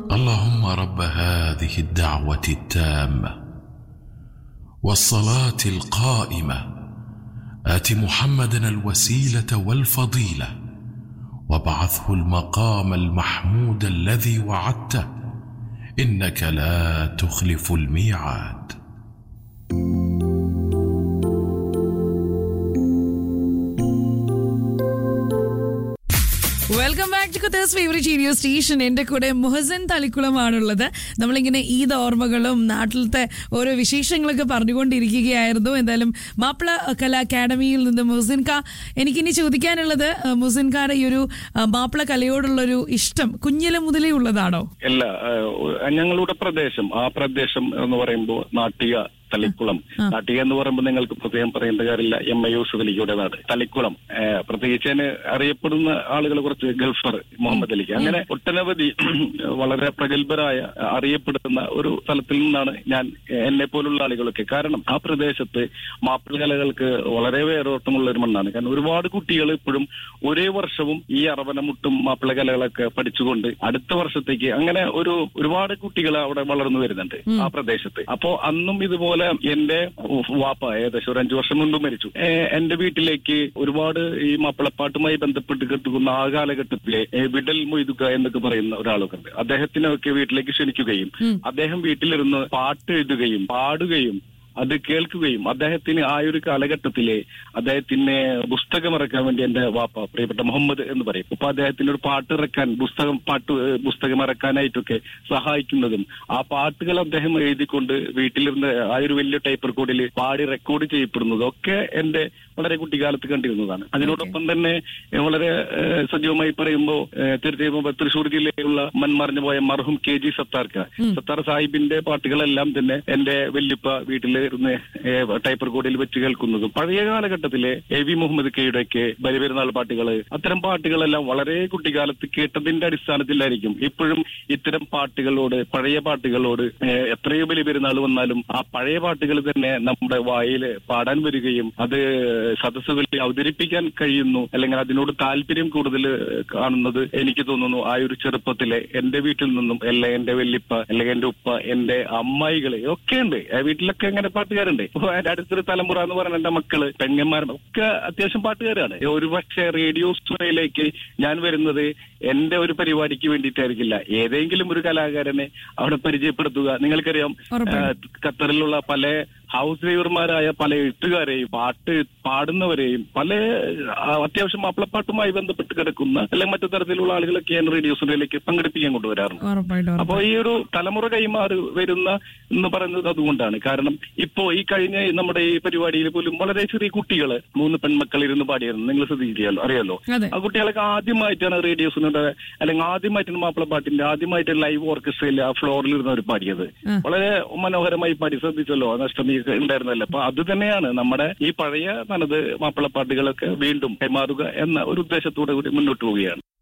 اللهم رب هذه الدعوة التامة والصلاة القائمة آت محمدا الوسيلة والفضيلة وابعثه المقام المحمود الذي وعدته إنك لا تخلف الميعاد. Welcome back to കുത്തേഴ്സ് favourite radio station. എൻ്റെ കൂടെ മുഹസിൻ തളിക്കുളമാണുള്ളത്. നമ്മളിങ്ങനെ ഈദ് ഓർമ്മകളും നാട്ടിലത്തെ ഓരോ വിശേഷങ്ങളൊക്കെ പറഞ്ഞുകൊണ്ടിരിക്കുകയായിരുന്നു. എന്തായാലും മാപ്പിള കലാ അക്കാഡമിയിൽ നിന്ന് മുഹസിൻ ഖാ, എനിക്കിനി ചോദിക്കാനുള്ളത്, മുഹസിൻ ഖായുടെ ഈ ഒരു മാപ്പിള കലയോടുള്ളൊരു ഇഷ്ടം കുഞ്ഞിലെ മുതലേ ഉള്ളതാണോ? അല്ല, ഞങ്ങളുടെ പ്രദേശം, ആ പ്രദേശം എന്ന് പറയുമ്പോൾ നാട്ടിക തളിക്കുളം. നാട്ടിക എന്ന് പറയുമ്പോൾ നിങ്ങൾക്ക് പ്രത്യേകം പറയേണ്ട കാര്യമില്ല, MA യൂസുഫ് അലിയുടെ നാട് തളിക്കുളം. പ്രത്യേകിച്ച് അതിന് അറിയപ്പെടുന്ന ആളുകൾ കുറച്ച് ഗൾഫർ മുഹമ്മദ് അലിക്ക്, അങ്ങനെ ഒട്ടനവധി വളരെ പ്രഗത്ഭരായ അറിയപ്പെടുന്ന ഒരു സ്ഥലത്തിൽ നിന്നാണ് ഞാൻ, എന്നെ പോലുള്ള ആളുകളൊക്കെ. കാരണം ആ പ്രദേശത്ത് മാപ്പിള കലകൾക്ക് വളരെ വേരോട്ടമുള്ള ഒരു മണ്ണാണ്. കാരണം ഒരുപാട് കുട്ടികൾ ഇപ്പോഴും ഒരേ വർഷവും ഈ അറവനമുട്ടും മാപ്പിള കലകളൊക്കെ പഠിച്ചുകൊണ്ട് അടുത്ത വർഷത്തേക്ക് അങ്ങനെ ഒരുപാട് കുട്ടികൾ അവിടെ വളർന്നു വരുന്നുണ്ട് ആ പ്രദേശത്ത്. അപ്പോ അന്നും ഇതുപോലെ എന്റെ വാപ്പ ഏകദേശം ഒരു 5 വർഷം മുൻപ് മരിച്ചു. എന്റെ വീട്ടിലേക്ക് ഒരുപാട് ഈ മാപ്പിളപ്പാട്ടുമായി ബന്ധപ്പെട്ട് കെട്ടുക്കുന്ന ആ കാലഘട്ടത്തിലെ വിടൽ മൊയ്തുക എന്നൊക്കെ പറയുന്ന ഒരാളൊക്കെ ഉണ്ട്. അദ്ദേഹത്തിനൊക്കെ വീട്ടിലേക്ക് ക്ഷണിക്കുകയും അദ്ദേഹം വീട്ടിലിരുന്ന് പാട്ട് എഴുതുകയും പാടുകയും അത് കേൾക്കുകയും അദ്ദേഹത്തിന് ആ ഒരു കാലഘട്ടത്തിലെ അദ്ദേഹത്തിന് പുസ്തകം ഇറക്കാൻ വേണ്ടി എന്റെ വാപ്പ, പ്രിയപ്പെട്ട മുഹമ്മദ് എന്ന് പറയും, അപ്പൊ അദ്ദേഹത്തിന് ഒരു പാട്ട് ഇറക്കാൻ പുസ്തകം ഇറക്കാനായിട്ടൊക്കെ സഹായിക്കുന്നതും ആ പാട്ടുകൾ അദ്ദേഹം എഴുതിക്കൊണ്ട് വീട്ടിലിരുന്ന് ആ ഒരു വലിയ ടൈപ്പ് റെക്കോർഡിൽ പാടി റെക്കോർഡ് ചെയ്യപ്പെടുന്നതും ഒക്കെ എന്റെ വളരെ കുട്ടിക്കാലത്ത് കണ്ടിരുന്നതാണ്. അതിനോടൊപ്പം തന്നെ വളരെ സജീവമായി പറയുമ്പോൾ തീർച്ചയായും തൃശ്ശൂർ ജില്ലയിലുള്ള മൺമറിഞ്ഞു പോയ മർഹൂം KG സത്താർ സാഹിബിന്റെ പാട്ടുകളെല്ലാം തന്നെ എന്റെ വല്യപ്പ വീട്ടില് ടൈപ്പ് റെക്കോർഡിൽ വെച്ച് കേൾക്കുന്നതും പഴയ കാലഘട്ടത്തിലെ AV മുഹമ്മദ് കെയുടെയൊക്കെ ബലിപെരുന്നാൾ പാട്ടുകള്, അത്തരം പാട്ടുകളെല്ലാം വളരെ കുട്ടിക്കാലത്ത് കേട്ടതിന്റെ അടിസ്ഥാനത്തിലായിരിക്കും ഇപ്പോഴും ഇത്തരം പാട്ടുകളോട്, പഴയ പാട്ടുകളോട് എത്രയോ ബലിപെരുന്നാൾ വന്നാലും ആ പഴയ പാട്ടുകൾ തന്നെ നമ്മുടെ വായിൽ പാടാൻ വരികയും അത് സദസ്സുകളിൽ അവതരിപ്പിക്കാൻ കഴിയുന്നു, അല്ലെങ്കിൽ അതിനോട് താല്പര്യം കൂടുതൽ കാണുന്നത് എനിക്ക് തോന്നുന്നു ആ ഒരു ചെറുപ്പത്തിലെ എന്റെ വീട്ടിൽ നിന്നും, അല്ലെങ്കിൽ എന്റെ വല്യപ്പ, അല്ലെങ്കിൽ എന്റെ ഉപ്പ, എന്റെ അമ്മായികള് ഒക്കെ ഉണ്ട്. വീട്ടിലൊക്കെ അങ്ങനെ പാട്ടുകാരുണ്ട്. ഇപ്പൊ എന്റെ അടുത്തൊരു തലമുറ എന്ന് പറയുന്ന എന്റെ മക്കള്, പെങ്ങന്മാരും ഒക്കെ അത്യാവശ്യം പാട്ടുകാരാണ്. ഒരുപക്ഷെ റേഡിയോ സ്റ്റുഡിയോയിലേക്ക് ഞാൻ വരുന്നത് എന്റെ ഒരു പരിപാടിക്ക് വേണ്ടിയിട്ടായിരിക്കില്ല, ഏതെങ്കിലും ഒരു കലാകാരനെ അവിടെ പരിചയപ്പെടുത്തുക. നിങ്ങൾക്കറിയാം, ഖത്തറിലുള്ള പല ഹൗസ് ഡ്രൈവർമാരായ പല എഴുത്തുകാരെയും പാട്ട് പാടുന്നവരെയും പല അത്യാവശ്യം മാപ്പിളപ്പാട്ടുമായി ബന്ധപ്പെട്ട് കിടക്കുന്ന അല്ലെങ്കിൽ മറ്റു തരത്തിലുള്ള ആളുകളൊക്കെയാണ് റേഡിയോ സ്റ്റുഡിയോയിലേക്ക് പങ്കെടുപ്പിക്കാൻ കൊണ്ടുവരാറുണ്ട്. അപ്പൊ ഈ ഒരു തലമുറ കൈമാറി വരുന്ന എന്ന് പറയുന്നത് അതുകൊണ്ടാണ്. കാരണം ഇപ്പോ ഈ കഴിഞ്ഞ നമ്മുടെ ഈ പരിപാടിയിൽ പോലും വളരെ ചെറിയ കുട്ടികള് 3 പെൺമക്കൾ ഇരുന്ന് പാടിയായിരുന്നു. നിങ്ങൾ ശ്രദ്ധിക്കുകയല്ലോ, അറിയാലോ. ആ കുട്ടികളൊക്കെ ആദ്യമായിട്ടാണ് റേഡിയോ സ്റ്റുഡിയോയുടെ അല്ലെങ്കിൽ ആദ്യമായിട്ടാണ് മാപ്പിളപ്പാട്ടിന്റെ ആദ്യമായിട്ട് ലൈവ് ഓർക്കസ്ട്രയിൽ ആ ഫ്ലോറിൽ ഇരുന്നവർ പാടിയത്. വളരെ മനോഹരമായി പാടി, ശ്രദ്ധിച്ചല്ലോ, നഷ്ടമി ഉണ്ടായിരുന്നല്ലോ. അപ്പൊ അത് തന്നെയാണ് നമ്മുടെ ഈ പഴയ തനത് മാപ്പിളപ്പാട്ടുകളൊക്കെ വീണ്ടും കൈമാറുക എന്ന ഒരു ഉദ്ദേശത്തോടെ കൂടി മുന്നോട്ട് പോവുകയാണ്.